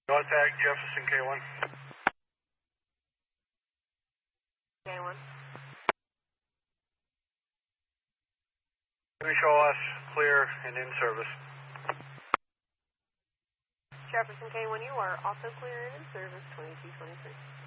Contact Jefferson K1. K1. Can you show us clear and in service? Jefferson K1, you are also clear and in service 2223.